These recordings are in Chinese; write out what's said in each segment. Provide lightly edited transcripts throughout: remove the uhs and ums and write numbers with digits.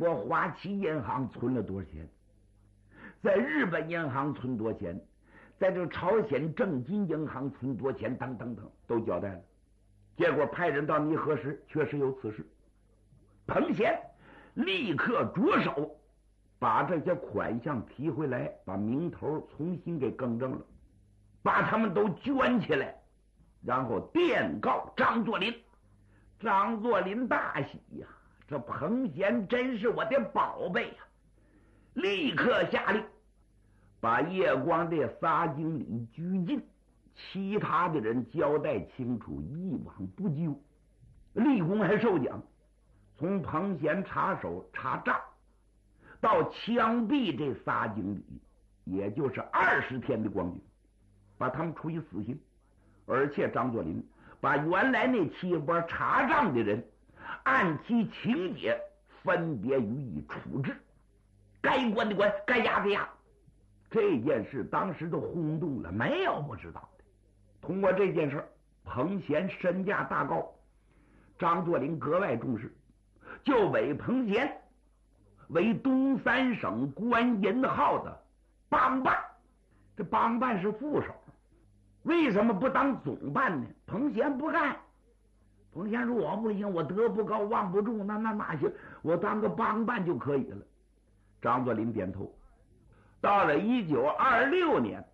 国花旗银行存了多少钱，在日本银行存多少钱，在这朝鲜正金银行存多少钱，等等等都交代了。结果派人到弥河时，确实有此事。彭贤立刻着手把这些款项提回来，把名头重新给更正了，把他们都捐起来，然后电告张作霖。张作霖大喜呀，这彭贤真是我的宝贝呀！立刻下令把叶光这仨经理拘禁，其他的人交代清楚，一网不究，立功还受奖。从彭贤查手查账到枪毙这仨经理，也就是20天的光景，把他们处以死刑。而且张作霖把原来那7波查账的人按其情节分别予以处置，该关的关，该押的押。这件事当时都轰动了，没有不知道的。通过这件事，彭贤身价大高，张作霖格外重视，就委彭贤为东三省关银号的帮办。这帮办是副手，为什么不当总办呢？彭贤不干。彭贤说：“我不行，我德不高望不重，那行，我当个帮办就可以了。”张作霖点头。到了1926年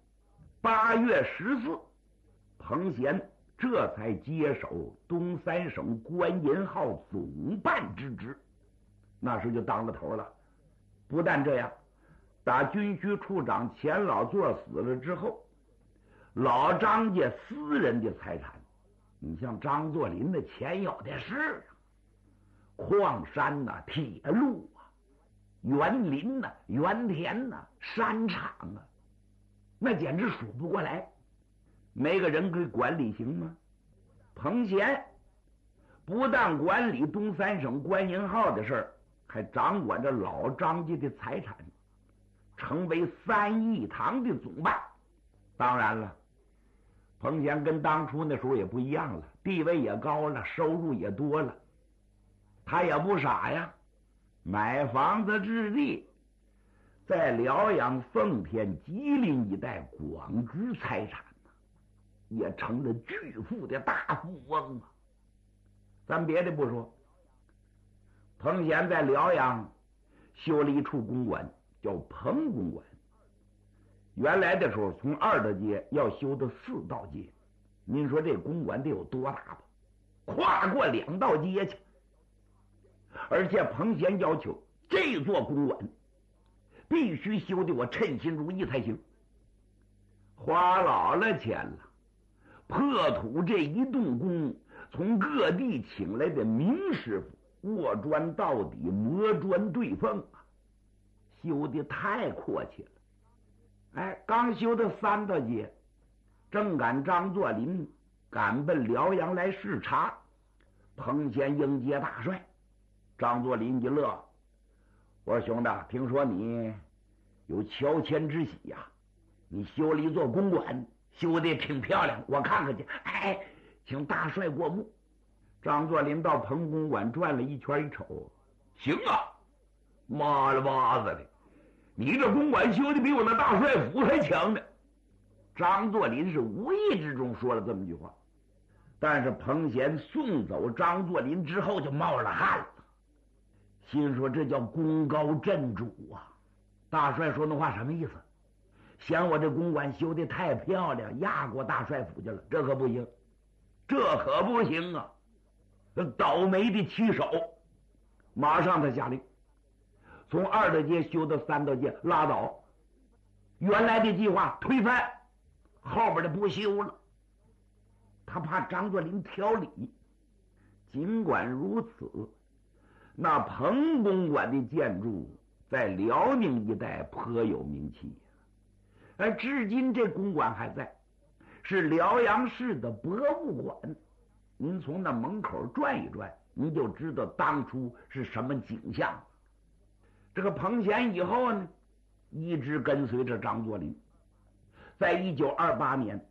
8月14，彭贤这才接手东三省关银号总办之职，那时就当了头了。不但这样，打军需处长钱老座死了之后，老张家私人的财产，你像张作霖的钱有的是啊，矿山呐、铁路啊、园林呐、园田呐、山场啊，那简直数不过来，没个人可以管理行吗？彭贤不但管理东三省关银号的事儿，还掌管着老张家的财产，成为3义堂的总办。当然了，彭贤跟当初那时候也不一样了，地位也高了，收入也多了。他也不傻呀，买房子置地，在辽阳、奉天、吉林一带广植财产，也成了巨富的大富翁啊！咱别的不说，彭贤在辽阳修了一处公馆，叫彭公馆。原来的时候，从2道街要修到4道街，您说这公馆得有多大吧？跨过2道街去。而且彭贤要求这座公馆必须修得我称心如意才行，花老了钱了，破土这一动工，从各地请来的名师傅，卧砖到底，磨砖对缝啊，修得太阔气了。刚修到3道街，正赶张作霖赶奔辽阳来视察，彭贤迎接大帅。张作霖一乐，我说：“兄弟，听说你有乔迁之喜呀，你修了一座公馆，修的挺漂亮，我看看去。请大帅过目。”张作霖到彭公馆转了一圈，一瞅，行啊，妈了巴子的，你这公馆修的比我那大帅府还强呢。张作霖是无意之中说了这么句话，但是彭贤送走张作霖之后就冒了汗了，心说这叫功高震主啊！大帅说那话什么意思？嫌我这公馆修的太漂亮，压过大帅府去了，这可不行，这可不行啊！倒霉的骑手，马上他下令，从2道街修到3道街拉倒，原来的计划推翻，后边的不修了。他怕张作霖挑理。尽管如此，那彭公馆的建筑在辽宁一带颇有名气，而至今这公馆还在，是辽阳市的博物馆。您从那门口转一转，您就知道当初是什么景象。这个彭贤以后呢，一直跟随着张作霖。在1928年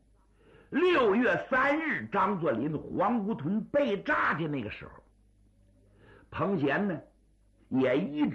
6月3日，张作霖黄姑屯被炸的那个时候，彭贤呢也一直